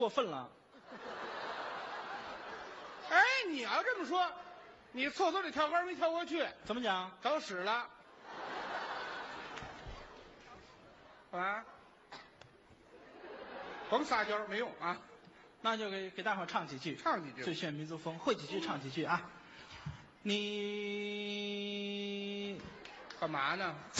过分了。 哎，你要这么说，你厕所里跳杆没跳过去， 怎么讲？ 找屎了。啊，甭撒娇没用啊， 那就给大伙儿唱几句， 唱几句最炫民族风，会几句唱几句啊。你干嘛呢？